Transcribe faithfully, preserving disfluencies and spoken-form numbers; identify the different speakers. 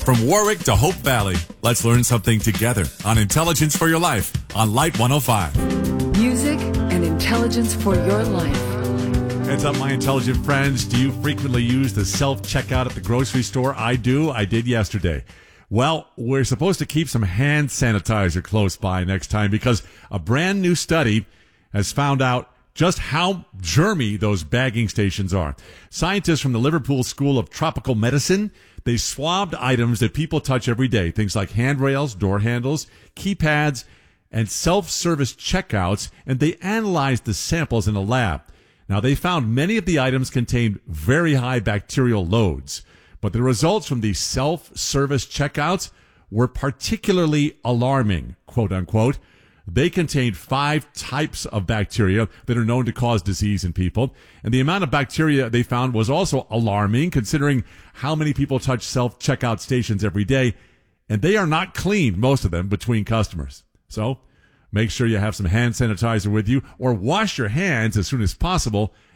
Speaker 1: From Warwick to Hope Valley, let's learn something together on Intelligence for Your Life on Light one oh five.
Speaker 2: Music and intelligence for your life.
Speaker 3: Heads up, my intelligent friends. Do you frequently use the self-checkout at the grocery store? I do. I did yesterday. Well, we're supposed to keep some hand sanitizer close by next time because a brand new study has found out just how germy those bagging stations are. Scientists from the Liverpool School of Tropical Medicine, they swabbed items that people touch every day, things like handrails, door handles, keypads, and self-service checkouts, and they analyzed the samples in a lab. Now, they found many of the items contained very high bacterial loads, but the results from these self-service checkouts were particularly alarming, quote unquote. They contained five types of bacteria that are known to cause disease in people. And the amount of bacteria they found was also alarming, considering how many people touch self-checkout stations every day. And they are not clean, most of them, between customers. So make sure you have some hand sanitizer with you or wash your hands as soon as possible